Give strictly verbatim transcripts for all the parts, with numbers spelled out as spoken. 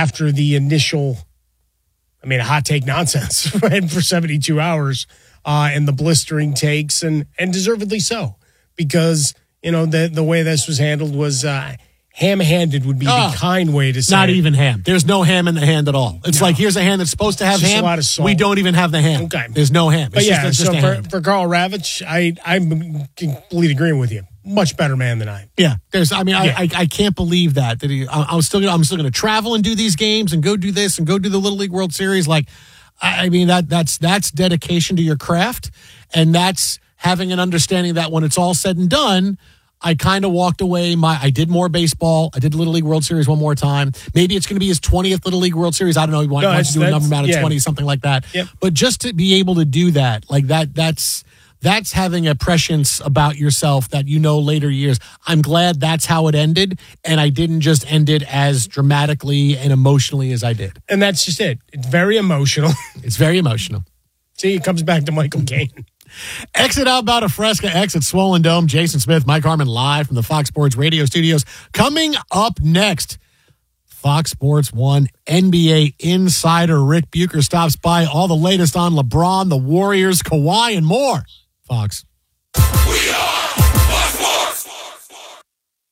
after the initial, I mean, hot take nonsense right, for seventy-two hours uh, and the blistering takes, and and deservedly so, because, you know, the, the way this was handled was uh, ham-handed would be oh, the kind way to say not it. even ham. There's no ham in the hand at all. It's no. like, here's a hand that's supposed to have it's ham. A lot of salt. We don't even have the ham. Okay. There's no ham. It's but just, yeah, it's so just for, for Karl Ravech, I, I'm completely agreeing with you. Much better man than I. Yeah, there's. I mean, yeah. I, I I can't believe that. That he, I, I'm still gonna, I'm still going to travel and do these games and go do this and go do the Little League World Series. Like, I, I mean that that's that's dedication to your craft, and that's having an understanding that when it's all said and done, I kind of walked away. My I did more baseball. I did the Little League World Series one more time. Maybe it's going to be his twentieth Little League World Series. I don't know. He wants no, to do a number amount of yeah. twenty, something like that. Yep. But just to be able to do that, like that, that's. That's having a prescience about yourself that you know later years. I'm glad that's how it ended, and I didn't just end it as dramatically and emotionally as I did. And that's just it. It's very emotional. It's very emotional. See, it comes back to Michael Caine. Exit Outbound of Fresca, exit Swollen Dome. Jason Smith, Mike Harmon live from the Fox Sports Radio studios. Coming up next, Fox Sports one N B A insider Rick Bucher stops by. All the latest on LeBron, the Warriors, Kawhi, and more. Fox. We are Fox Sports.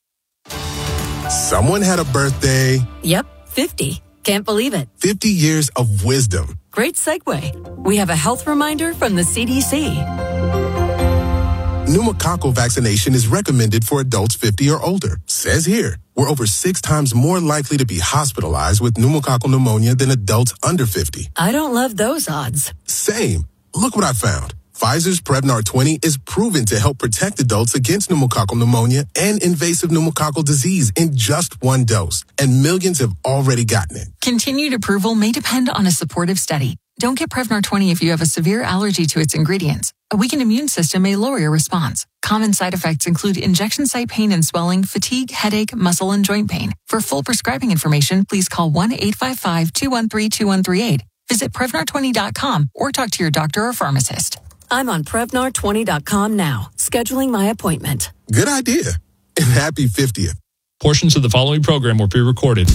Someone had a birthday. Yep, fifty. Can't believe it. fifty years of wisdom. Great segue. We have a health reminder from the C D C. Pneumococcal vaccination is recommended for adults fifty or older. Says here, we're over six times more likely to be hospitalized with pneumococcal pneumonia than adults under fifty. I don't love those odds. Same. Look what I found. Pfizer's Prevnar twenty is proven to help protect adults against pneumococcal pneumonia and invasive pneumococcal disease in just one dose, and millions have already gotten it. Continued approval may depend on a supportive study. Don't get Prevnar twenty if you have a severe allergy to its ingredients. A weakened immune system may lower your response. Common side effects include injection site pain and swelling, fatigue, headache, muscle, and joint pain. For full prescribing information, please call one eight five five, two one three, two one three eight. Visit Prevnar twenty dot com or talk to your doctor or pharmacist. I'm on Prevnar twenty dot com now, scheduling my appointment. Good idea. And happy fiftieth. Portions of the following program were pre-recorded.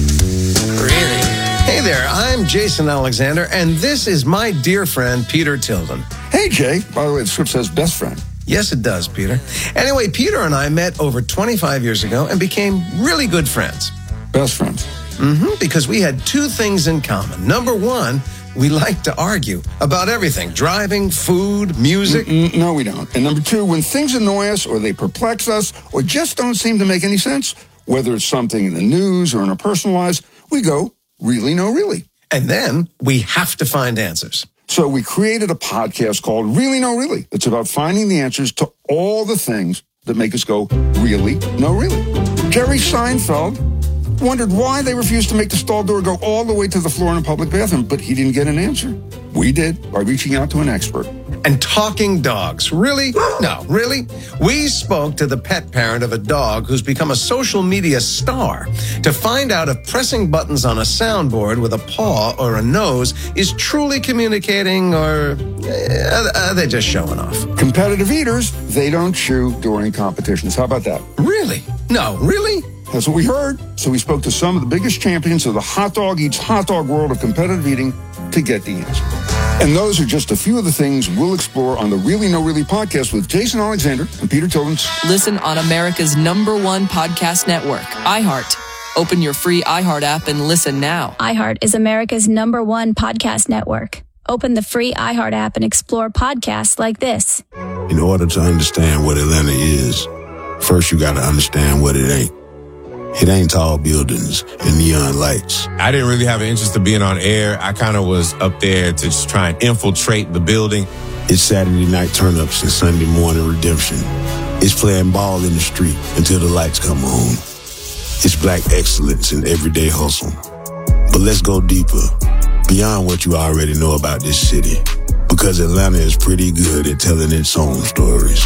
Really? Hey there, I'm Jason Alexander, and this is my dear friend, Peter Tilden. Hey, Jay. By the way, the script says best friend. Yes, it does, Peter. Anyway, Peter and I met over twenty-five years ago and became really good friends. Best friends. Mm-hmm, because we had two things in common. Number one, we like to argue about everything. Driving, food, music. Mm-mm, no, we don't. And number two, when things annoy us or they perplex us or just don't seem to make any sense, whether it's something in the news or in our personal lives, we go, really, no, really. And then we have to find answers. So we created a podcast called Really, No, Really. It's about finding the answers to all the things that make us go, really, no, really. Jerry Seinfeld wondered why they refused to make the stall door go all the way to the floor in a public bathroom, but he didn't get an answer. We did by reaching out to an expert. And talking dogs. Really? No, really? We spoke to the pet parent of a dog who's become a social media star to find out if pressing buttons on a soundboard with a paw or a nose is truly communicating, or uh, are they just showing off? Competitive eaters, they don't chew during competitions. How about that? Really? No, really? That's what we heard. So we spoke to some of the biggest champions of the hot dog eats hot dog world of competitive eating to get the answer. And those are just a few of the things we'll explore on the Really No Really podcast with Jason Alexander and Peter Tilden. Listen on America's number one podcast network, iHeart. Open your free iHeart app and listen now. iHeart is America's number one podcast network. Open the free iHeart app and explore podcasts like this. In order to understand what Atlanta is, first you got to understand what it ain't. It ain't tall buildings and neon lights. I didn't really have an interest in being on air. I kind of was up there to just try and infiltrate the building. It's Saturday night turn-ups and Sunday morning redemption. It's playing ball in the street until the lights come on. It's black excellence in everyday hustle. But let's go deeper, beyond what you already know about this city, because Atlanta is pretty good at telling its own stories.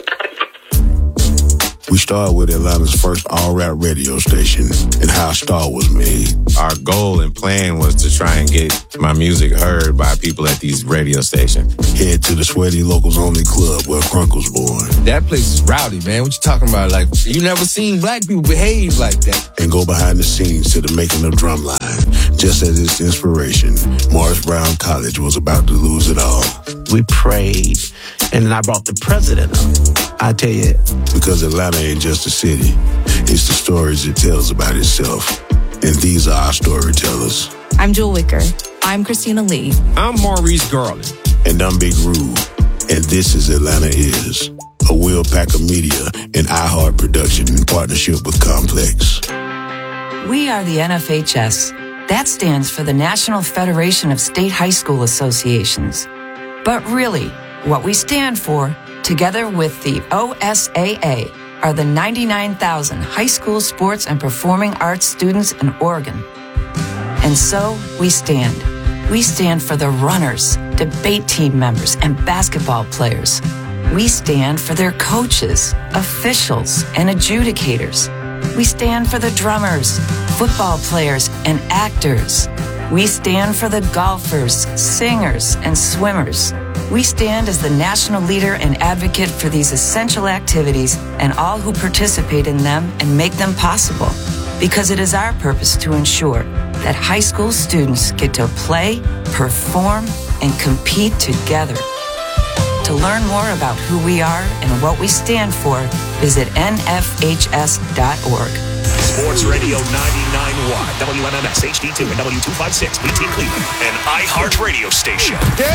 We started with Atlanta's first all-rap radio station and how Star was made. Our goal and plan was to try and get my music heard by people at these radio stations. Head to the Sweaty Locals Only Club where Crunk was born. That place is rowdy, man. What you talking about? Like, you never seen black people behave like that. And go behind the scenes to the making of Drumline. Just as its inspiration, Morris Brown College was about to lose it all. We prayed, and then I brought the president up. I tell you. Because Atlanta ain't just a city. It's the stories it tells about itself. And these are our storytellers. I'm Jewel Wicker. I'm Christina Lee. I'm Maurice Garland. And I'm Big Rube. And this is Atlanta Is, a Will Packer Media and iHeart production in partnership with Complex. We are the N F H S. That stands for the National Federation of State High School Associations. But really, what we stand for, together with the O S A A, are the ninety-nine thousand high school sports and performing arts students in Oregon. And so we stand. We stand for the runners, debate team members, and basketball players. We stand for their coaches, officials, and adjudicators. We stand for the drummers, football players, and actors. We stand for the golfers, singers, and swimmers. We stand as the national leader and advocate for these essential activities and all who participate in them and make them possible. Because it is our purpose to ensure that high school students get to play, perform, and compete together. To learn more about who we are and what we stand for, visit N F H S dot org. Sports Radio ninety-nine point one, W M M S H D two and W two fifty-six, B T Cleveland, an iHeart radio station.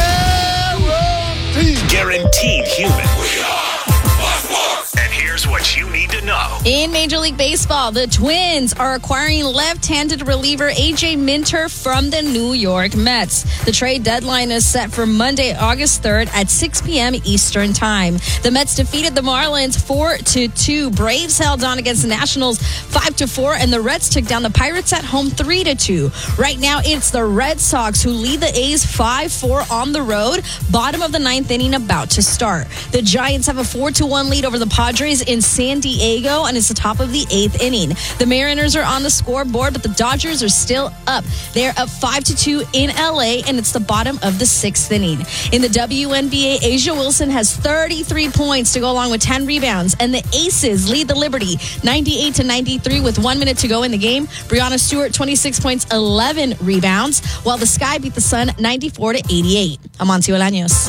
Guaranteed. Guaranteed human. We are Sports. And here's what you need to know. In Major League Baseball, the Twins are acquiring left-handed reliever A J Minter from the New York Mets. The trade deadline is set for Monday, August third at six p.m. Eastern Time. The Mets defeated the Marlins four to two. Braves held on against the Nationals five to four, and the Reds took down the Pirates at home three to two. Right now, it's the Red Sox who lead the A's five four on the road. Bottom of the ninth inning about to start. The Giants have a four to one lead over the Padres in San Diego, and it's the top of the eighth inning. The Mariners are on the scoreboard, but the Dodgers are still up. They're up five to two in L A, and it's the bottom of the sixth inning. In the W N B A, Asia Wilson has thirty-three points to go along with ten rebounds, and the Aces lead the Liberty ninety-eight to ninety-three with one minute to go in the game. Breanna Stewart, twenty-six points, eleven rebounds, while the Sky beat the Sun ninety-four to eighty-eight. Amancio Olaños.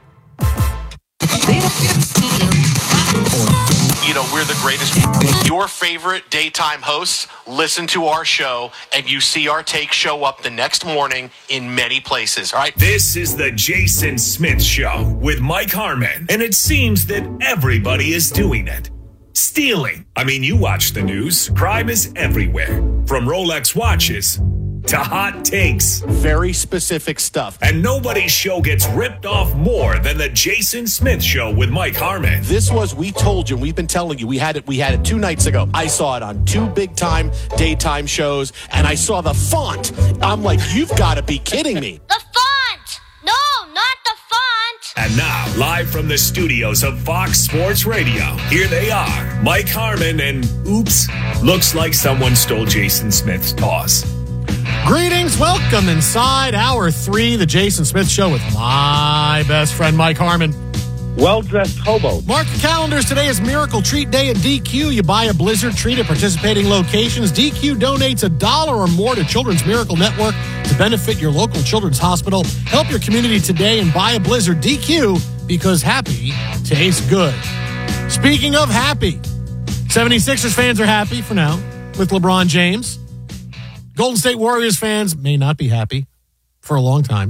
You know, we're the greatest. Your favorite daytime hosts listen to our show, and you see our take show up the next morning in many places, all right? This is the Jason Smith Show with Mike Harmon, and it seems that everybody is doing it. Stealing. I mean, you watch the news. Crime is everywhere, from Rolex watches to hot takes. Very specific stuff. And nobody's show gets ripped off more than the Jason Smith Show with Mike Harmon. This was, we told you, we've been telling you, we had it, we had it two nights ago. I saw it on two big time daytime shows, and I saw the font. I'm like, you've got to be kidding me. The font! No, not the font! And now, live from the studios of Fox Sports Radio, here they are, Mike Harmon and, oops, looks like someone stole Jason Smith's toss. Greetings, welcome inside hour three, the Jason Smith Show with my best friend, Mike Harmon. Well-dressed hobo. Mark your calendars. Today is Miracle Treat Day at D Q. You buy a Blizzard treat at participating locations. D Q donates a dollar or more to Children's Miracle Network to benefit your local children's hospital. Help your community today and buy a Blizzard. D Q, because happy tastes good. Speaking of happy, seventy-sixers fans are happy for now with LeBron James. Golden State Warriors fans may not be happy for a long time.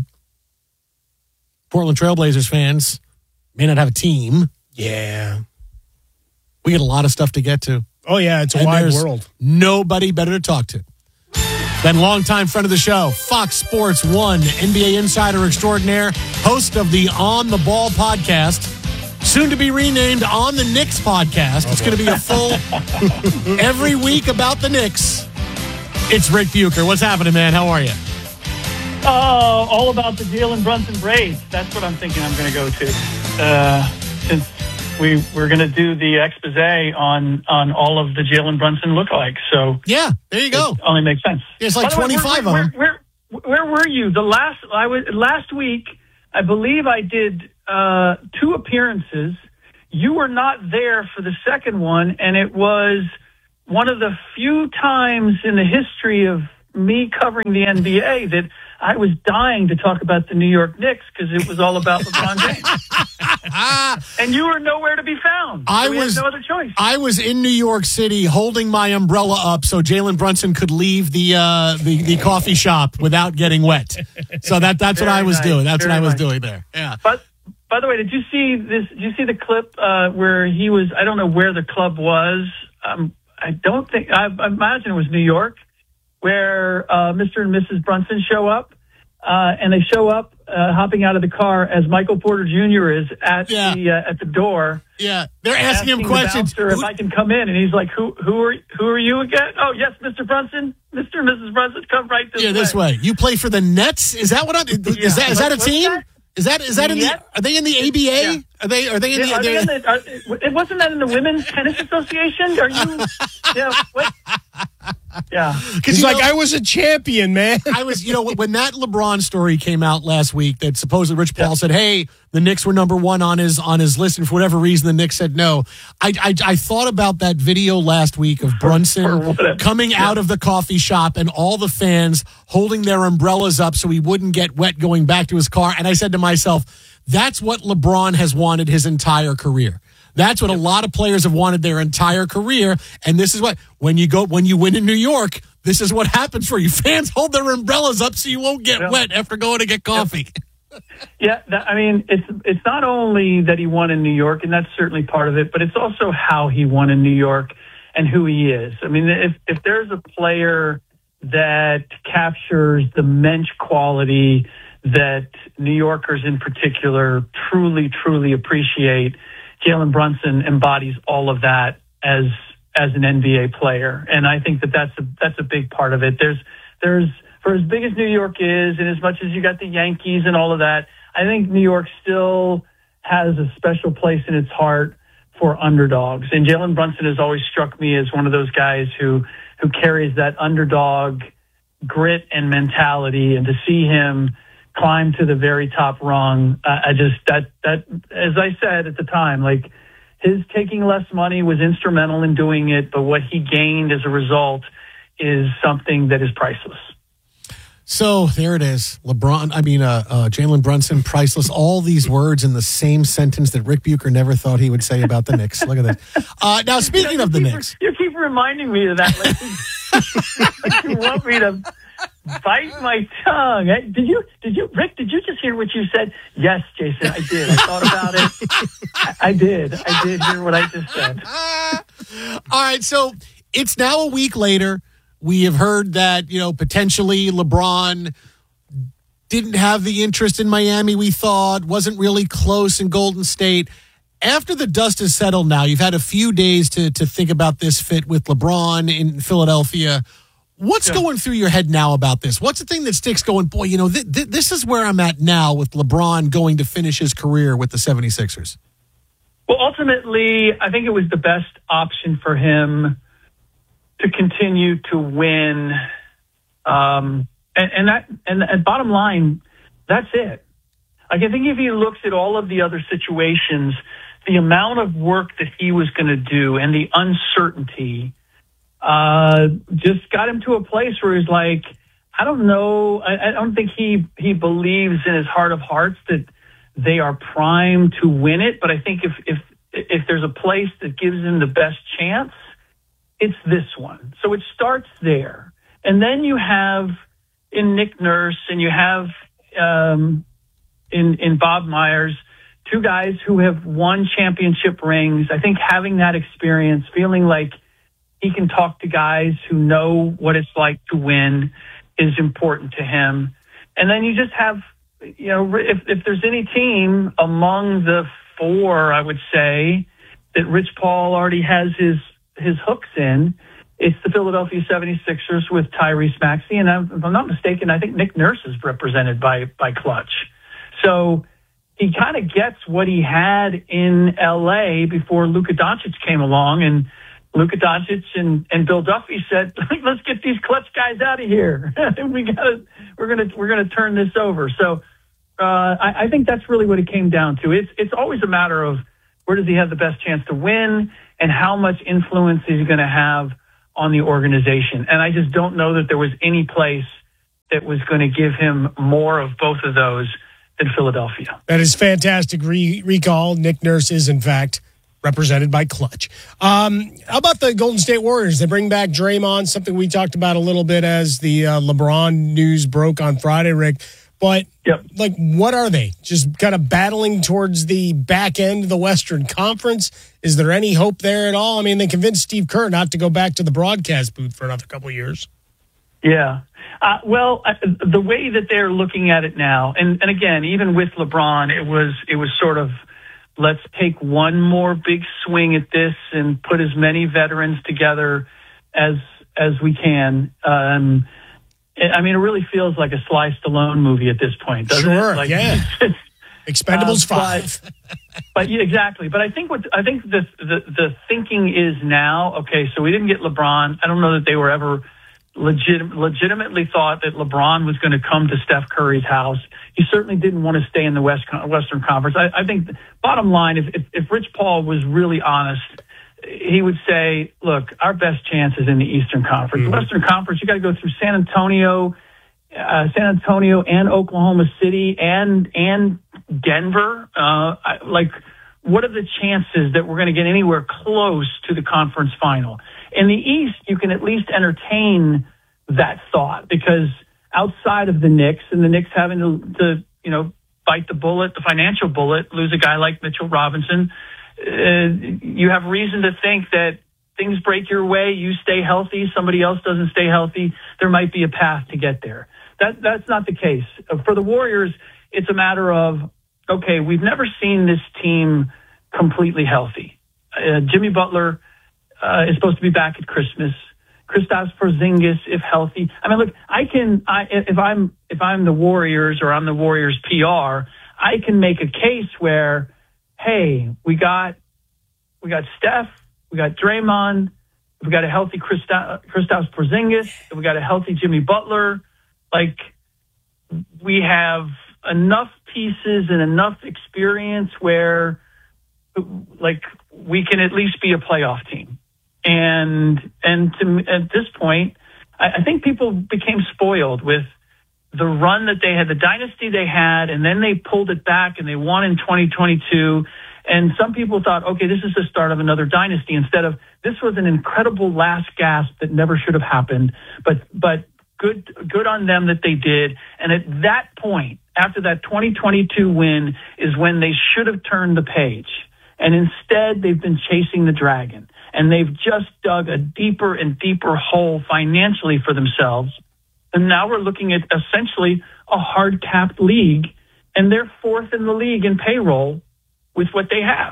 Portland Trailblazers fans may not have a team. Yeah. We got a lot of stuff to get to. Oh, yeah, it's a and wide world. Nobody better to talk to than longtime friend of the show, Fox Sports One, N B A insider extraordinaire, host of the On the Ball podcast, soon to be renamed On the Knicks podcast. It's going to be a full every week about the Knicks. It's Rick Bucher. What's happening, man? How are you? Uh, all about the Jalen Brunson braids. That's what I'm thinking I'm going to go to. Uh, since we, we're going to do the expose on, on all of the Jalen Brunson lookalikes. So yeah, there you go. It only makes sense. It's like By the way, twenty-five we're, of them. We're, we're, where were you? The last I was last week. I believe I did uh, two appearances. You were not there for the second one, and it was one of the few times in the history of me covering the N B A that I was dying to talk about the New York Knicks because it was all about LeBron James. And you were nowhere to be found. So I we had was no other choice. I was in New York City holding my umbrella up so Jalen Brunson could leave the uh, the, the coffee shop without getting wet. So that that's Very what I was nice. doing. That's Very what I was nice. doing there. Yeah. But by the way, did you see this? Did you see the clip uh, where he was? I don't know where the club was. Um, I don't think. I, I imagine it was New York, where uh, Mister and Missus Brunson show up, uh, and they show up uh, hopping out of the car as Michael Porter Junior is at Yeah. the uh, at the door. Yeah, they're asking him the questions. bouncer if I can come in, and he's like, "Who who are who are you again?" Oh, yes, Mister Brunson, Mister and Missus Brunson, come right this Yeah, way. this way. You play for the Nets? Is that what I is Yeah. that is that a What's team? that? Is that is that in the Yeah. are they in the A B A? Yeah. Are they are they in Yeah, the, are they they're- in the are, it wasn't that in the Women's Tennis Association? Are you? Yeah. What? Yeah. He's you like, know- I was a champion, man. I was, you know, when that LeBron story came out last week, that supposedly Rich Paul said, "Hey, the Knicks were number one on his on his list," and for whatever reason, the Knicks said no. I I, I thought about that video last week of Brunson coming out of the coffee shop and all the fans holding their umbrellas up so he wouldn't get wet going back to his car, and I said to myself, "That's what LeBron has wanted his entire career." That's what a lot of players have wanted their entire career. And this is what, when you go, when you win in New York, this is what happens for you. Fans hold their umbrellas up so you won't get Yeah. wet after going to get coffee. Yeah, that, I mean, it's it's not only that he won in New York, and that's certainly part of it, but it's also how he won in New York and who he is. I mean, if if there's a player that captures the mensch quality that New Yorkers in particular truly, truly appreciate, Jalen Brunson embodies all of that as as an N B A player, and I think that that's a that's a big part of it. There's there's for as big as New York is, and as much as you got the Yankees and all of that, I think New York still has a special place in its heart for underdogs. And Jalen Brunson has always struck me as one of those guys who who carries that underdog grit and mentality, and to see him climb to the very top rung, uh, I just that that as I said at the time, like his taking less money was instrumental in doing it, but what he gained as a result is something that is priceless. So there it is. LeBron, I mean, uh, uh, Jalen Brunson, priceless. All these words in the same sentence that Rick Bucher never thought he would say about the Knicks. Look at that. Uh, now, speaking You know, of the you keep, Knicks. you keep reminding me of that. Like, like you want me to bite my tongue. Hey, Did you, did you, Rick, did you just hear what you said? Yes, Jason, I did. I thought about it. I, I did. I did hear what I just said. All right, so it's now a week later. We have heard that, you know, potentially LeBron didn't have the interest in Miami we thought, wasn't really close in Golden State. After the dust has settled now, you've had a few days to to think about this fit with LeBron in Philadelphia. What's Yeah. going through your head now about this? What's the thing that sticks going, boy, you know, th- th- this is where I'm at now with LeBron going to finish his career with the seventy-sixers? Well, ultimately, I think it was the best option for him to continue to win. Um, and, and that, and, and bottom line, that's it. Like, I think if he looks at all of the other situations, the amount of work that he was going to do and the uncertainty, uh, just got him to a place where he's like, I don't know. I, I don't think he, he believes in his heart of hearts that they are primed to win it. But I think if, if, if there's a place that gives him the best chance, it's this one. So it starts there. And then you have in Nick Nurse and you have um, in, in Bob Myers, two guys who have won championship rings. I think having that experience, feeling like he can talk to guys who know what it's like to win is important to him. And then you just have, you know, if, if there's any team among the four, I would say, that Rich Paul already has his his hooks in, it's the Philadelphia seventy-sixers with Tyrese Maxey. And if I'm not mistaken, I think Nick Nurse is represented by, by Clutch. So he kind of gets what he had in L A before Luka Doncic came along. And Luka Doncic and, and Bill Duffy said, "Let's get these clutch guys out of here. we got to we're gonna we're gonna turn this over." So uh, I, I think that's really what it came down to. It's it's always a matter of where does he have the best chance to win, and how much influence is he going to have on the organization. And I just don't know that there was any place that was going to give him more of both of those than Philadelphia. That is fantastic re- recall. Nick Nurse is, in fact, represented by Clutch. Um, how about the Golden State Warriors? They bring back Draymond, something we talked about a little bit as the uh, LeBron news broke on Friday, Rick. But, yep. like, what are they? Just kind of battling towards the back end of the Western Conference? Is there any hope there at all? I mean, they convinced Steve Kerr not to go back to the broadcast booth for another couple of years. Yeah. Uh, well, uh, the way that they're looking at it now, and, and again, even with LeBron, it was it was sort of, let's take one more big swing at this and put as many veterans together as as we can. Um, I mean, it really feels like a Sly Stallone movie at this point, doesn't sure, it? Like, yeah. Expendables uh, five. But, but yeah, exactly. But I think what I think the, the the thinking is now. Okay, so we didn't get LeBron. I don't know that they were ever legit, legitimately thought that LeBron was going to come to Steph Curry's house. He certainly didn't want to stay in the West Western Conference. I, I think, bottom line, if, if if Rich Paul was really honest, he would say, look, our best chance is in the Eastern Conference. Mm-hmm. The Western Conference, you got to go through San Antonio, uh, San Antonio and Oklahoma City and and Denver. Uh, I, like, what are the chances that we're going to get anywhere close to the conference final? In the East, you can at least entertain that thought, because outside of the Knicks and the Knicks having to, to you know, bite the bullet, the financial bullet, lose a guy like Mitchell Robinson, Uh, you have reason to think that things break your way, you stay healthy, somebody else doesn't stay healthy, there might be a path to get there. That That's not the case. For the Warriors, it's a matter of, okay, we've never seen this team completely healthy. Uh, Jimmy Butler uh, is supposed to be back at Christmas. Kristaps Porzingis, if healthy. I mean, look, I can, I, if I'm if I'm the Warriors or I'm the Warriors P R, I can make a case where, hey, we got we got Steph, we got Draymond, we got a healthy Kristaps Porzingis, we got a healthy Jimmy Butler. Like, we have enough pieces and enough experience where, like, we can at least be a playoff team. And and to, at this point, I, I think people became spoiled with the run that they had, the dynasty they had, and then they pulled it back and they won in twenty twenty-two. And some people thought, okay, this is the start of another dynasty, instead of, this was an incredible last gasp that never should have happened. But but good good on them that they did. And at that point, after that twenty twenty-two win, is when they should have turned the page. And instead, they've been chasing the dragon. And they've just dug a deeper and deeper hole financially for themselves. And now we're looking at essentially a hard-capped league, and they're fourth in the league in payroll with what they have.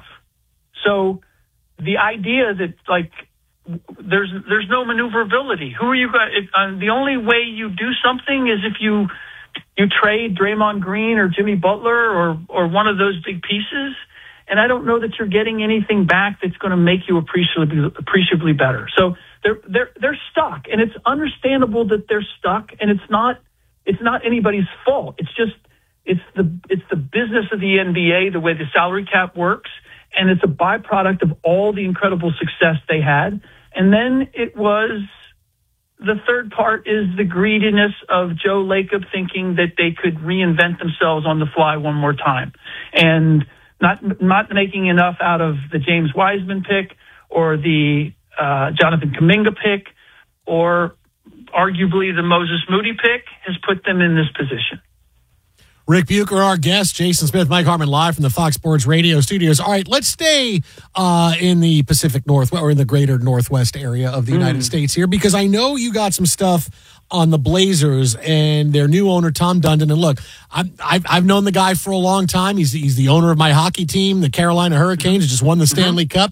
So the idea that, like, there's there's no maneuverability. Who are you going? Uh, the only way you do something is if you you trade Draymond Green or Jimmy Butler or or one of those big pieces. And I don't know that you're getting anything back that's going to make you appreciably appreciably better. So they're they're they're stuck, and it's understandable that they're stuck. And it's not it's not anybody's fault. It's just it's the it's the business of the N B A, the way the salary cap works, and it's a byproduct of all the incredible success they had. And then it was the third part is the greediness of Joe Lacob thinking that they could reinvent themselves on the fly one more time, and not not making enough out of the James Wiseman pick or the uh, Jonathan Kuminga pick or arguably the Moses Moody pick has put them in this position. Rick Bucher, our guest, Jason Smith, Mike Harmon, live from the Fox Sports Radio studios. All right, let's stay uh, in the Pacific Northwest or in the greater Northwest area of the mm. United States here, because I know you got some stuff on the Blazers and their new owner, Tom Dundon. And look, I've, I've, I've known the guy for a long time. He's, he's the owner of my hockey team, the Carolina Hurricanes, just won the Stanley mm-hmm. Cup.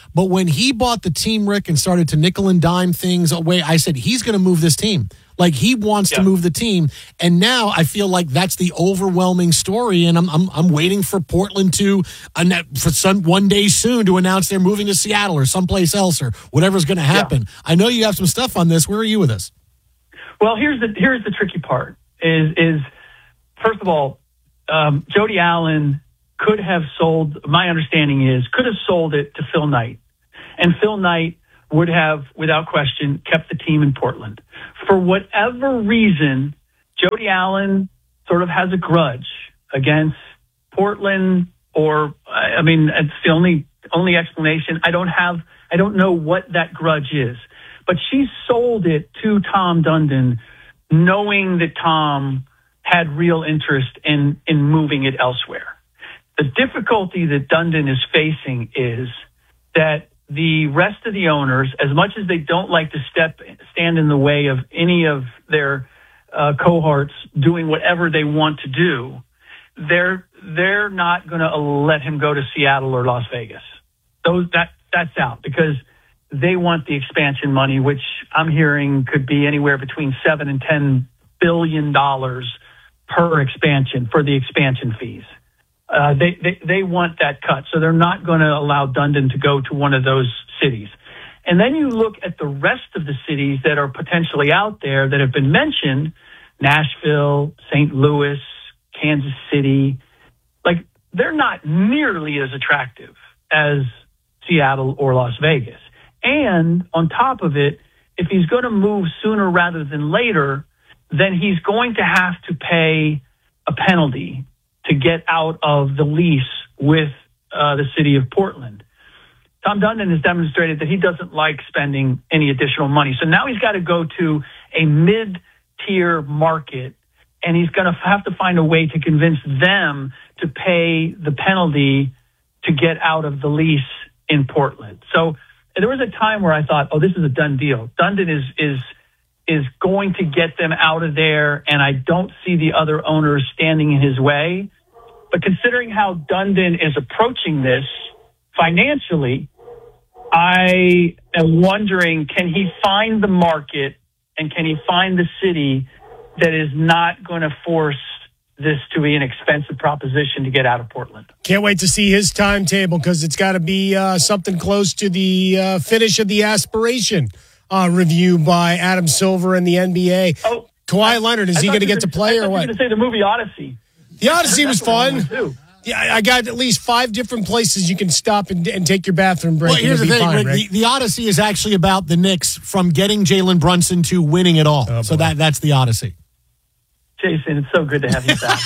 But when he bought the team, Rick, and started to nickel and dime things away, I said, he's going to move this team. Like, he wants yeah. to move the team. And now I feel like that's the overwhelming story. And I'm I'm, I'm waiting for Portland to, uh, for some, one day soon, to announce they're moving to Seattle or someplace else or whatever's going to happen. Yeah. I know you have some stuff on this. Where are you with this? Well, here's the here's the tricky part is, is first of all, um, Jody Allen could have sold, my understanding is, could have sold it to Phil Knight. And Phil Knight would have, without question, kept the team in Portland. For whatever reason, Jody Allen sort of has a grudge against Portland, or, I mean, it's the only only explanation. I don't have, I don't know what that grudge is. But she sold it to Tom Dundon, knowing that Tom had real interest in, in moving it elsewhere. The difficulty that Dundon is facing is that the rest of the owners, as much as they don't like to step stand in the way of any of their uh, cohorts doing whatever they want to do, they're they're not going to let him go to Seattle or Las Vegas. Those that that's out because they want the expansion money, which I'm hearing could be anywhere between seven and ten billion dollars per expansion for the expansion fees. Uh, they, they, they want that cut. So they're not going to allow Dundon to go to one of those cities. And then you look at the rest of the cities that are potentially out there that have been mentioned, Nashville, Saint Louis, Kansas City. Like, they're not nearly as attractive as Seattle or Las Vegas. And on top of it, if he's going to move sooner rather than later, then he's going to have to pay a penalty to get out of the lease with uh, the city of Portland. Tom Dundon has demonstrated that he doesn't like spending any additional money. So now he's got to go to a mid-tier market, and he's going to have to find a way to convince them to pay the penalty to get out of the lease in Portland. So there was a time where I thought, oh, this is a done deal. Dundon is is is going to get them out of there, and I don't see the other owners standing in his way. But considering how Dundon is approaching this financially, I am wondering, can he find the market and can he find the city that is not going to force this to be an expensive proposition to get out of Portland? Can't wait to see his timetable because it's got to be uh, something close to the uh, finish of the aspiration uh, review by Adam Silver and the N B A. Oh, Kawhi Leonard, is I he going to get were, to play or or what? I was going to say the movie Odyssey. The Odyssey was fun. Yeah, I got at least five different places you can stop and, and take your bathroom break. Well, here's the thing, fine, Rick, the, the Odyssey is actually about the Knicks from getting Jalen Brunson to winning it all. Oh, so that that's the Odyssey. Jason, it's so good to have you back.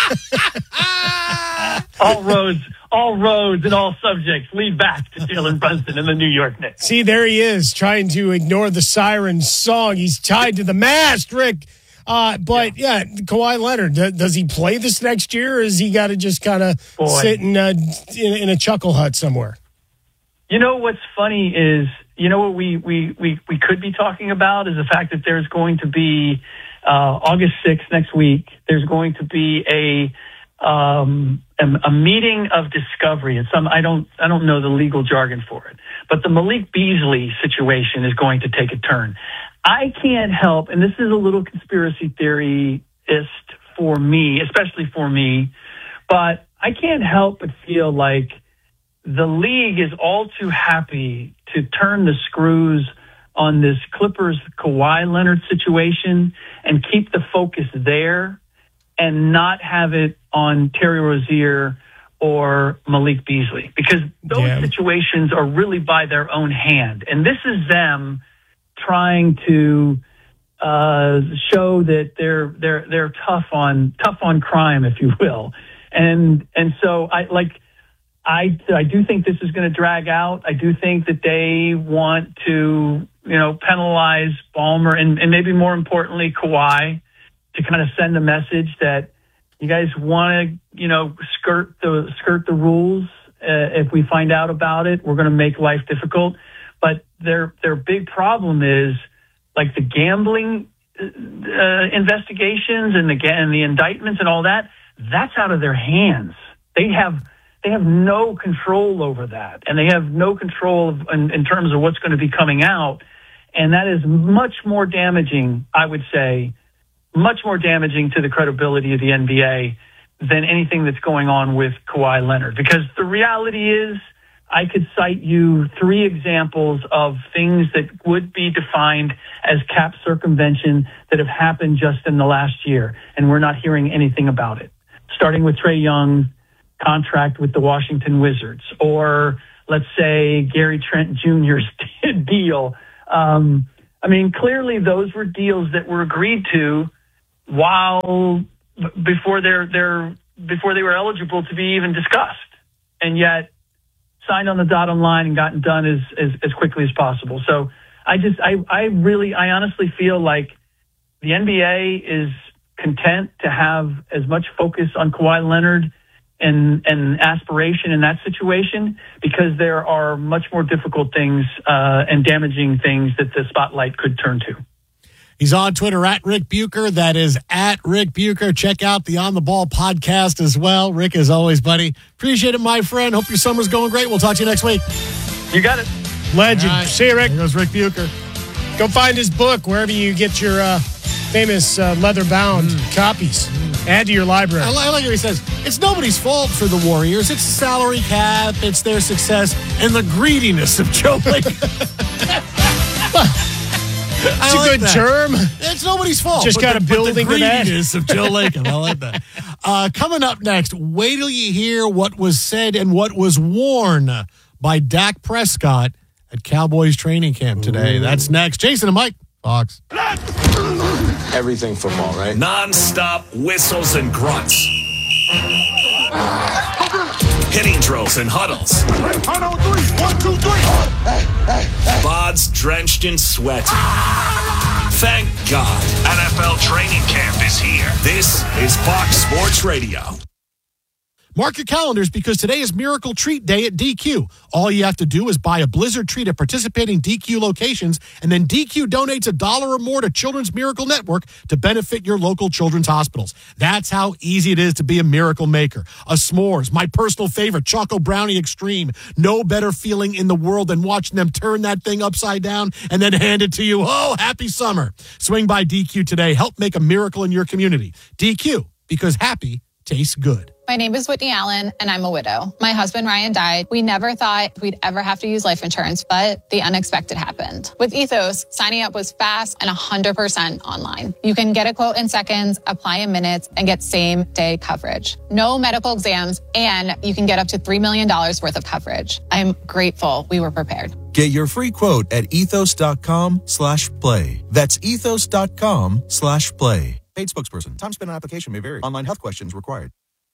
all roads, all roads and all subjects lead back to Jalen Brunson and the New York Knicks. See, there he is, trying to ignore the siren song. He's tied to the mast, Rick. Uh, but, yeah. yeah, Kawhi Leonard, th- does he play this next year, or is he got to just kind of sit in, uh, in, in a chuckle hut somewhere? You know what's funny is, you know what we, we, we, we could be talking about is the fact that there's going to be uh, August sixth next week. There's going to be a um, a, a meeting of discovery. It's some I don't I don't know the legal jargon for it, but the Malik Beasley situation is going to take a turn. I can't help, and this is a little conspiracy theorist for me, especially for me, but I can't help but feel like the league is all too happy to turn the screws on this Clippers Kawhi Leonard situation and keep the focus there and not have it on Terry Rozier or Malik Beasley, because those yeah. situations are really by their own hand. And this is them trying to uh, show that they're they're they're tough on tough on crime, if you will, and and so I like I I do think this is going to drag out. I do think that they want to you know penalize Ballmer and, and maybe more importantly Kawhi to kind of send a message that you guys want to you know skirt the skirt the rules. Uh, if we find out about it, we're going to make life difficult. But their their big problem is like the gambling uh, investigations and the and the indictments and all that. That's out of their hands. They have they have no control over that, and they have no control of, in, in terms of what's going to be coming out. And that is much more damaging, I would say, much more damaging to the credibility of the N B A than anything that's going on with Kawhi Leonard. Because the reality is, I could cite you three examples of things that would be defined as cap circumvention that have happened just in the last year, and we're not hearing anything about it. Starting with Trae Young's contract with the Washington Wizards, or let's say Gary Trent Junior's deal. Um, I mean, clearly those were deals that were agreed to while before they're, they're before they were eligible to be even discussed, and yet signed on the dotted line and gotten done as, as, as quickly as possible. So I just, I, I really, I honestly feel like the N B A is content to have as much focus on Kawhi Leonard and, and aspiration in that situation, because there are much more difficult things uh, and damaging things that the spotlight could turn to. He's on Twitter at Rick Bucher. That is at Rick Bucher. Check out the On the Ball podcast as well. Rick, as always, buddy. Appreciate it, my friend. Hope your summer's going great. We'll talk to you next week. You got it. Legend. Right. See you, Rick. There goes Rick Bucher. Go find his book wherever you get your uh, famous uh, leather-bound mm. copies. Mm. Add to your library. I like, I like what he says. It's nobody's fault for the Warriors. It's salary cap. It's their success and the greediness of Joe Lacob. It's a like good that. term. It's nobody's fault. Just got the, a building the to that. greediness of Joe Lacob. I like that. Uh, coming up next, wait till you hear what was said and what was worn by Dak Prescott at Cowboys training camp today. Ooh. That's next. Jason and Mike, Fox. Everything football, right? Non-stop whistles and grunts. Hitting drills and huddles. One, oh, three. One, two, three. Bods drenched in sweat. Thank God. N F L training camp is here. This is Fox Sports Radio. Mark your calendars, because today is Miracle Treat Day at D Q. All you have to do is buy a Blizzard treat at participating D Q locations, and then D Q donates a dollar or more to Children's Miracle Network to benefit your local children's hospitals. That's how easy it is to be a miracle maker. A s'mores, my personal favorite, Choco Brownie Extreme. No better feeling in the world than watching them turn that thing upside down and then hand it to you. Oh, happy summer. Swing by D Q today. Help make a miracle in your community. D Q, because happy tastes good. My name is Whitney Allen, and I'm a widow. My husband, Ryan, died. We never thought we'd ever have to use life insurance, but the unexpected happened. With Ethos, signing up was fast and one hundred percent online. You can get a quote in seconds, apply in minutes, and get same-day coverage. No medical exams, and you can get up to three million dollars worth of coverage. I'm grateful we were prepared. Get your free quote at ethos.com slash play. That's ethos.com slash play. Paid spokesperson. Time spent on application may vary. Online health questions required.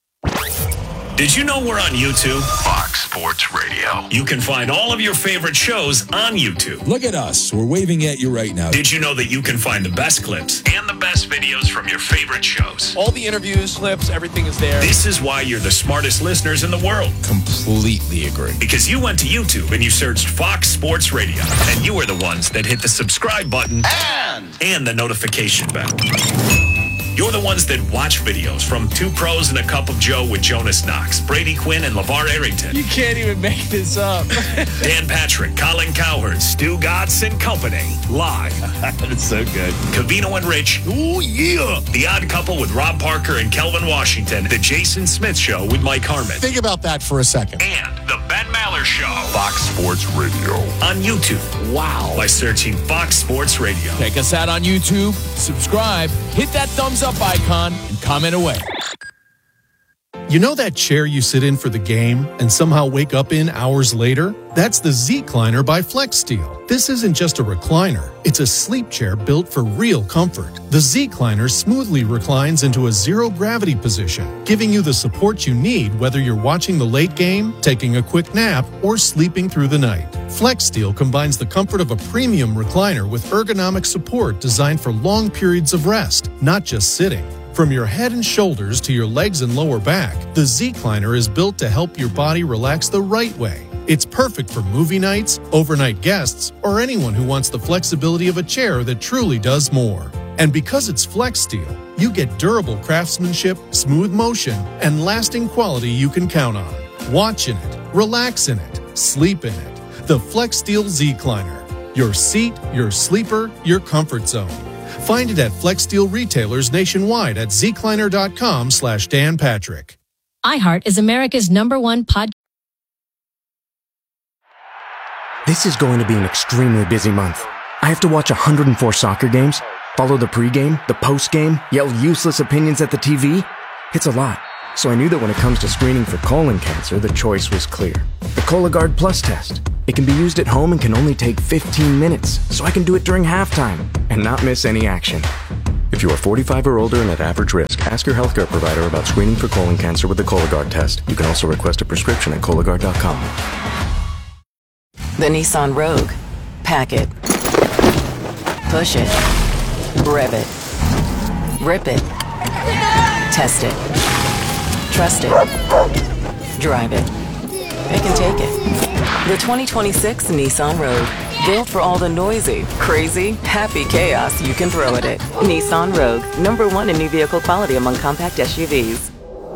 Did you know we're on YouTube? Fox Sports Radio. You can find all of your favorite shows on YouTube. Look at us. We're waving at you right now. Did you know that you can find the best clips and the best videos from your favorite shows? All the interviews, clips, everything is there. This is why you're the smartest listeners in the world. Completely agree. Because you went to YouTube and you searched Fox Sports Radio, and you were the ones that hit the subscribe button and, and the notification bell. You're the ones that watch videos from Two Pros and a Cup of Joe with Jonas Knox, Brady Quinn, and LeVar Arrington. You can't even make this up. Dan Patrick, Colin Cowherd, Stu Gatz and Company, live. That's so good. Covino and Rich. Ooh, yeah. The Odd Couple with Rob Parker and Kelvin Washington. The Jason Smith Show with Mike Harmon. Think about that for a second. And the Ben Maller Show. Fox Sports Radio. On YouTube. Wow. By searching Fox Sports Radio. Check us out on YouTube. Subscribe. Hit that thumbs up icon and comment away. You know that chair you sit in for the game and somehow wake up in hours later? That's the Z-Cliner by FlexSteel. This isn't just a recliner. It's a sleep chair built for real comfort. The Z-Cliner smoothly reclines into a zero-gravity position, giving you the support you need whether you're watching the late game, taking a quick nap, or sleeping through the night. FlexSteel combines the comfort of a premium recliner with ergonomic support designed for long periods of rest, not just sitting. From your head and shoulders to your legs and lower back, the Z-Cliner is built to help your body relax the right way. It's perfect for movie nights, overnight guests, or anyone who wants the flexibility of a chair that truly does more. And because it's FlexSteel, you get durable craftsmanship, smooth motion, and lasting quality you can count on. Watch in it, relax in it, sleep in it. The FlexSteel Z-Cliner. Your seat, your sleeper, your comfort zone. Find it at FlexSteel retailers nationwide at zcliner.com slash Dan Patrick. iHeart is America's number one podcast. This is going to be an extremely busy month. I have to watch one hundred four soccer games, follow the pregame, the postgame, yell useless opinions at the T V. It's a lot. So I knew that when it comes to screening for colon cancer, the choice was clear. The Cologuard Plus test. It can be used at home and can only take fifteen minutes, so I can do it during halftime and not miss any action. If you are forty-five or older and at average risk, ask your healthcare provider about screening for colon cancer with the Cologuard test. You can also request a prescription at Cologuard dot com. The Nissan Rogue. Pack it. Push it. Rev it. Rip it. Test it. Trust it. Drive it. It can take it. The twenty twenty-six Nissan Rogue. Built for all the noisy, crazy, happy chaos you can throw at it. Nissan Rogue. Number one in new vehicle quality among compact S U Vs.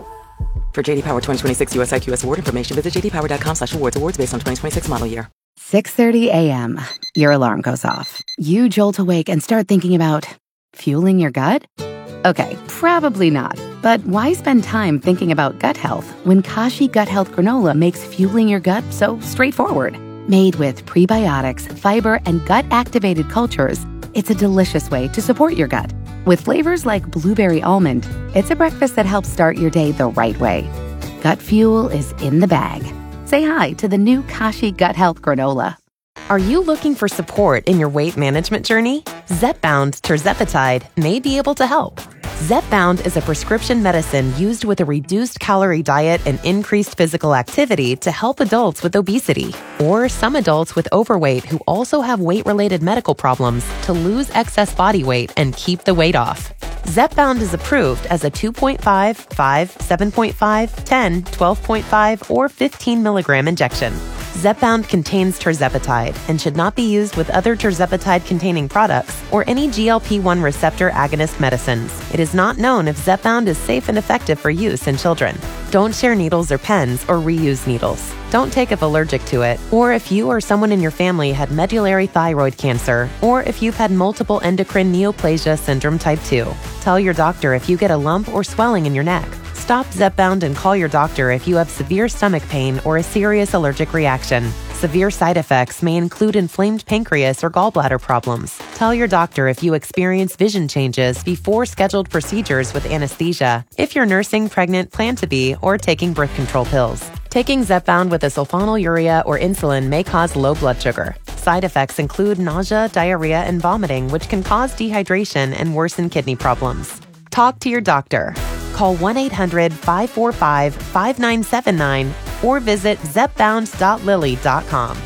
For J D Power twenty twenty-six U S I Q S award information, visit j d power dot com slash awards. Awards based on twenty twenty-six model year. six thirty a.m. Your alarm goes off. You jolt awake and start thinking about fueling your gut? Okay, probably not. But why spend time thinking about gut health when Kashi Gut Health Granola makes fueling your gut so straightforward? Made with prebiotics, fiber, and gut-activated cultures, it's a delicious way to support your gut. With flavors like blueberry almond, it's a breakfast that helps start your day the right way. Gut fuel is in the bag. Say hi to the new Kashi Gut Health Granola. Are you looking for support in your weight management journey? Zepbound Tirzepatide may be able to help. Zepbound is a prescription medicine used with a reduced calorie diet and increased physical activity to help adults with obesity, or some adults with overweight who also have weight-related medical problems to lose excess body weight and keep the weight off. Zepbound is approved as a two point five, five, seven point five, ten, twelve point five, or fifteen milligram injection. Zepbound contains tirzepatide and should not be used with other tirzepatide-containing products or any G L P one receptor agonist medicines. It is not known if Zepbound is safe and effective for use in children. Don't share needles or pens or reuse needles. Don't take if allergic to it, or if you or someone in your family had medullary thyroid cancer, or if you've had multiple endocrine neoplasia syndrome type two. Tell your doctor if you get a lump or swelling in your neck. Stop Zepbound and call your doctor if you have severe stomach pain or a serious allergic reaction. Severe side effects may include inflamed pancreas or gallbladder problems. Tell your doctor if you experience vision changes before scheduled procedures with anesthesia, if you're nursing, pregnant, plan to be, or taking birth control pills. Taking Zepbound with a sulfonylurea or insulin may cause low blood sugar. Side effects include nausea, diarrhea, and vomiting, which can cause dehydration and worsen kidney problems. Talk to your doctor. Call one eight hundred, five four five, five nine seven nine or visit zepbound dot lilly dot com.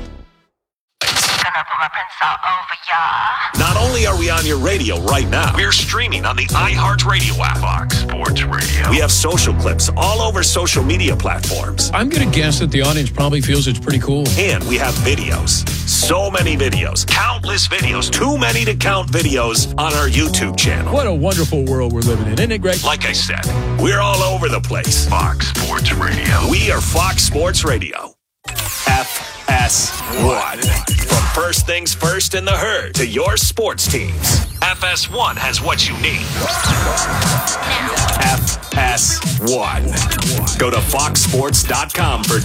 Not only are we on your radio right now, we're streaming on the iHeartRadio app. Fox Sports Radio. We have social clips all over social media platforms. I'm going to guess that the audience probably feels it's pretty cool. And we have videos. So many videos. Countless videos. Too many to count videos on our YouTube channel. What a wonderful world we're living in, isn't it, Greg? Like I said, we're all over the place. Fox Sports Radio. We are Fox Sports Radio. F S one. From first things first in the herd to your sports teams, F S one has what you need. F S one. Go to fox sports dot com for